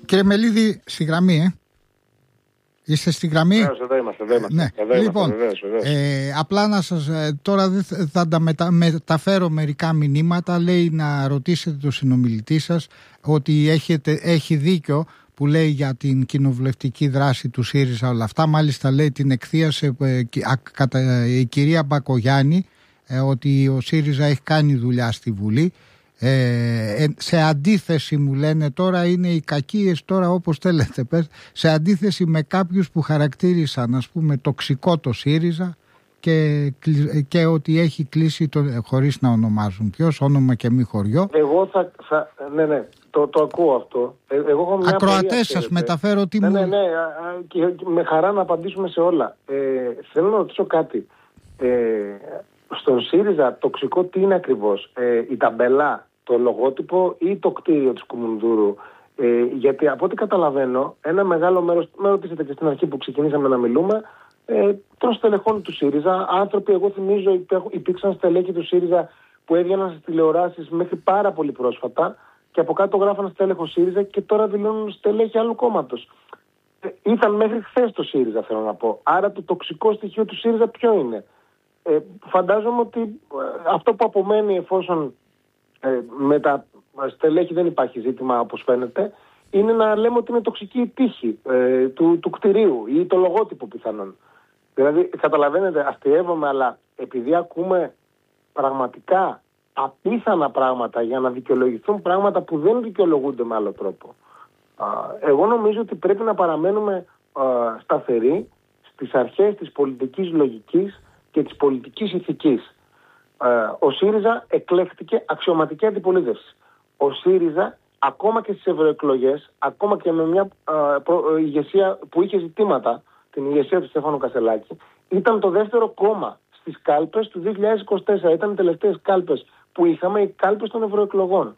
Κύριε Μελίδη, στη γραμμή, Είστε στη γραμμή? Εδώ είμαστε. Ναι. Λοιπόν, απλά να σας, τώρα θα τα μεταφέρω μερικά μηνύματα. Λέει να ρωτήσετε τον συνομιλητή σας ότι έχει δίκιο που λέει για την κοινοβουλευτική δράση του ΣΥΡΙΖΑ όλα αυτά. Μάλιστα λέει την εκθίασε η κυρία Μπακογιάννη ότι ο ΣΥΡΙΖΑ έχει κάνει δουλειά στη Βουλή. Σε αντίθεση μου λένε τώρα είναι οι κακίες τώρα όπως θέλετε πες, σε αντίθεση με κάποιους που χαρακτήρισαν ας πούμε τοξικό το ΣΥΡΙΖΑ και ότι έχει κλείσει χωρίς να ονομάζουν ποιος, όνομα και μη χωριό. Εγώ ναι, το ακούω αυτό. Εγώ έχω μια ακροατές σας μεταφέρω τι μου... Ναι, και με χαρά να απαντήσουμε σε όλα. Θέλω να ρωτήσω κάτι. Στον ΣΥΡΙΖΑ τοξικό τι είναι ακριβώς? Η ταμπελά, το λογότυπο ή το κτίριο της Κουμουνδούρου? Γιατί από ό,τι καταλαβαίνω, ένα μεγάλο μέρος, με ρωτήσατε και στην αρχή που ξεκινήσαμε να μιλούμε, των στελεχών του ΣΥΡΙΖΑ, άνθρωποι, εγώ θυμίζω, υπήρξαν στελέχοι του ΣΥΡΙΖΑ που έβγαιναν στις τηλεοράσεις μέχρι πάρα πολύ πρόσφατα και από κάτω γράφαν στέλεχο ΣΥΡΙΖΑ και τώρα δηλώνουν στελέχοι άλλου κόμματος. Ήταν μέχρι χθες το ΣΥΡΙΖΑ, θέλω να πω. Άρα το τοξικό στοιχείο του ΣΥΡΙΖΑ ποιο είναι? Φαντάζομαι ότι αυτό που απομένει, εφόσον με τα στελέχη δεν υπάρχει ζήτημα όπως φαίνεται, είναι να λέμε ότι είναι τοξική η τύχη του κτηρίου ή το λογότυπο πιθανόν. Δηλαδή, καταλαβαίνετε, αστειεύομαι, αλλά επειδή ακούμε πραγματικά απίθανα πράγματα για να δικαιολογηθούν πράγματα που δεν δικαιολογούνται με άλλο τρόπο, εγώ νομίζω ότι πρέπει να παραμένουμε σταθεροί στις αρχές της πολιτικής λογικής και της πολιτικής ηθικής. Ο ΣΥΡΙΖΑ εκλέχτηκε αξιωματική αντιπολίτευση. Ο ΣΥΡΙΖΑ, ακόμα και στις ευρωεκλογές, ακόμα και με μια ηγεσία που είχε ζητήματα, την ηγεσία του Στέφανου Κασελάκη, ήταν το δεύτερο κόμμα στις κάλπες του 2024. Ήταν οι τελευταίες κάλπες που είχαμε, οι κάλπες των ευρωεκλογών.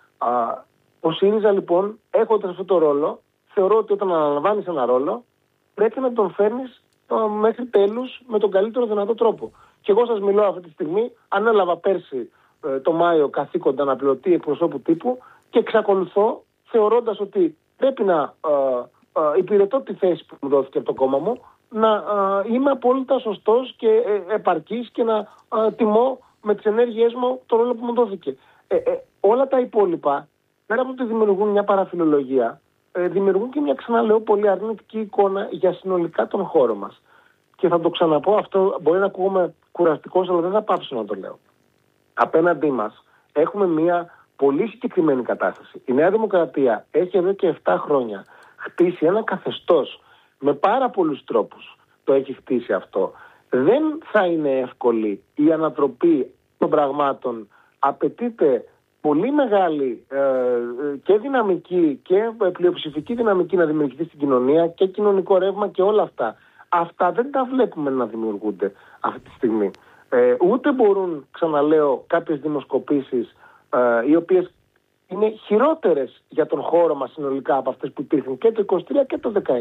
Ο ΣΥΡΙΖΑ λοιπόν, έχοντας αυτό το ρόλο, θεωρώ ότι όταν αναλαμβάνεις ένα ρόλο, πρέπει να τον φέρνεις μέχρι τέλους με τον καλύτερο δυνατό τρόπο. Και εγώ σας μιλώ αυτή τη στιγμή, ανέλαβα πέρσι το Μάιο καθήκοντα αναπληρωτή εκπροσώπου τύπου και εξακολουθώ θεωρώντας ότι πρέπει να υπηρετώ τη θέση που μου δόθηκε από το κόμμα μου, να είμαι απόλυτα σωστός και επαρκής και να τιμώ με τις ενέργειές μου το ρόλο που μου δόθηκε. Όλα τα υπόλοιπα, πέρα από ότι δημιουργούν μια παραφιλολογία, δημιουργούν και μια, ξαναλέω, πολύ αρνητική εικόνα για συνολικά τον χώρο μας. Και θα το ξαναπώ, αυτό μπορεί να ακούγομαι κουραστικός, αλλά δεν θα πάψω να το λέω. Απέναντί μας έχουμε μια πολύ συγκεκριμένη κατάσταση. Η Νέα Δημοκρατία έχει εδώ και 7 χρόνια χτίσει ένα καθεστώς με πάρα πολλούς τρόπους. Το έχει χτίσει αυτό. Δεν θα είναι εύκολη η ανατροπή των πραγμάτων. Απαιτείται πολύ μεγάλη και δυναμική και πλειοψηφική δυναμική να δημιουργηθεί στην κοινωνία και κοινωνικό ρεύμα και όλα αυτά. Αυτά δεν τα βλέπουμε να δημιουργούνται αυτή τη στιγμή. Ούτε μπορούν, ξαναλέω, κάποιες δημοσκοπήσεις οι οποίες είναι χειρότερες για τον χώρο μας συνολικά από αυτές που υπήρχαν και το 23 και το 19.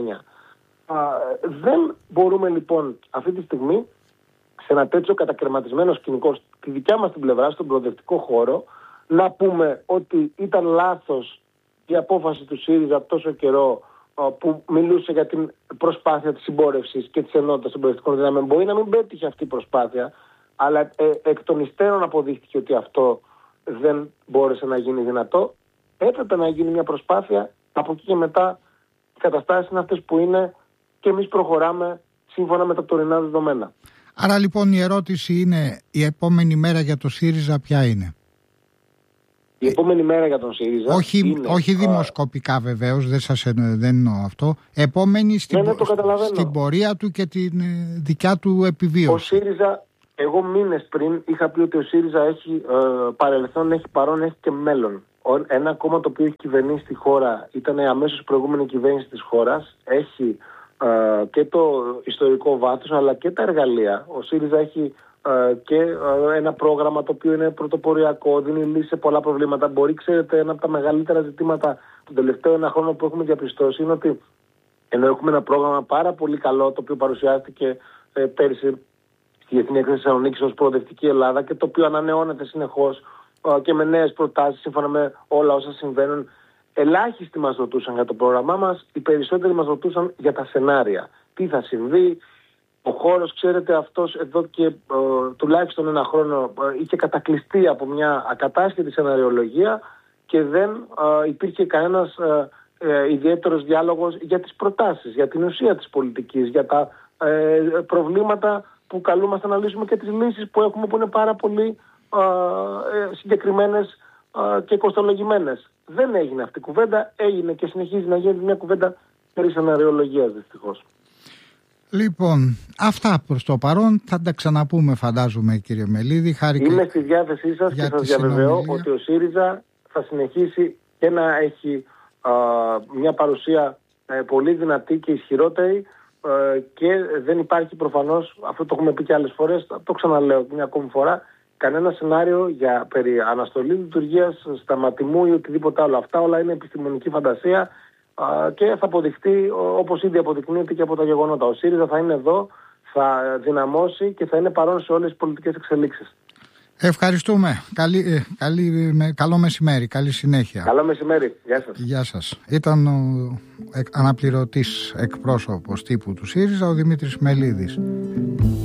Δεν μπορούμε λοιπόν αυτή τη στιγμή σε ένα τέτοιο κατακαιρματισμένο σκηνικό στη δικιά μας την πλευρά, στον προοδευτικό χώρο, να πούμε ότι ήταν λάθος η απόφαση του ΣΥΡΙΖΑ τόσο καιρό που μιλούσε για την προσπάθεια της συμπόρευσης και της ενότητας των προοδευτικών δυνάμεων. Μπορεί να μην πέτυχε αυτή η προσπάθεια, αλλά εκ των υστέρων αποδείχθηκε ότι αυτό δεν μπόρεσε να γίνει δυνατό. Έπρεπε να γίνει μια προσπάθεια. Από εκεί και μετά οι καταστάσεις είναι αυτές που είναι και εμείς προχωράμε σύμφωνα με τα τωρινά δεδομένα. Άρα λοιπόν η ερώτηση είναι, η επόμενη μέρα για το ΣΥΡΙΖΑ ποια είναι? Η επόμενη μέρα για τον ΣΥΡΙΖΑ όχι δημοσκοπικά βεβαίως, δεν εννοώ αυτό. Επόμενη στην πορεία του και την δικιά του επιβίωση. Ο ΣΥΡΙΖΑ, εγώ μήνες πριν είχα πει ότι ο ΣΥΡΙΖΑ έχει παρελθόν, έχει παρόν, έχει και μέλλον. Ένα κόμμα το οποίο έχει κυβερνήσει τη χώρα, ήταν αμέσως προηγούμενη κυβέρνηση της χώρας, έχει και το ιστορικό βάθος αλλά και τα εργαλεία. Ο ΣΥΡΙΖΑ έχει και ένα πρόγραμμα το οποίο είναι πρωτοποριακό, δίνει λύση σε πολλά προβλήματα. Μπορεί, ξέρετε, ένα από τα μεγαλύτερα ζητήματα τον τελευταίο 1 χρόνο που έχουμε διαπιστώσει είναι ότι ενώ έχουμε ένα πρόγραμμα πάρα πολύ καλό, το οποίο παρουσιάστηκε πέρσι στη Διεθνή Έκθεση Θεσσαλονίκης ως προοδευτική Ελλάδα και το οποίο ανανεώνεται συνεχώς και με νέες προτάσεις σύμφωνα με όλα όσα συμβαίνουν. Ελάχιστοι μας ρωτούσαν για το πρόγραμμά μας, οι περισσότεροι μας ρωτούσαν για τα σενάρια. Τι θα συμβεί. Ο χώρος, ξέρετε, αυτός εδώ και τουλάχιστον ένα χρόνο είχε κατακλειστεί από μια ακατάσχετη σεναριολογία και δεν υπήρχε κανένας ιδιαίτερος διάλογος για τις προτάσεις, για την ουσία της πολιτικής, για τα προβλήματα που καλούμαστε να λύσουμε και τις λύσεις που έχουμε, που είναι πάρα πολύ συγκεκριμένες και κοστολογημένες. Δεν έγινε αυτή η κουβέντα, έγινε και συνεχίζει να γίνεται μια κουβέντα περί σεναριολογίας, δυστυχώς. Λοιπόν, αυτά προς το παρόν. Θα τα ξαναπούμε, φαντάζομαι, κύριε Μελίδη. Είμαι στη διάθεσή σας και σας διαβεβαιώ ότι ο ΣΥΡΙΖΑ θα συνεχίσει και να έχει μια παρουσία πολύ δυνατή και ισχυρότερη και δεν υπάρχει προφανώς, αυτό το έχουμε πει και άλλες φορές, το ξαναλέω μια ακόμη φορά, κανένα σενάριο για περί αναστολή λειτουργίας, σταματημού ή οτιδήποτε άλλο. Αυτά όλα είναι επιστημονική φαντασία και θα αποδειχτεί, όπως ήδη αποδεικνύεται και από τα γεγονότα. Ο ΣΥΡΙΖΑ θα είναι εδώ, θα δυναμώσει και θα είναι παρόν σε όλες τις πολιτικές εξελίξεις. Ευχαριστούμε. Καλό μεσημέρι. Καλή συνέχεια. Καλό μεσημέρι. Γεια σας. Γεια σας. Ήταν ο αναπληρωτής εκπρόσωπος τύπου του ΣΥΡΙΖΑ, ο Δημήτρης Μελίδης.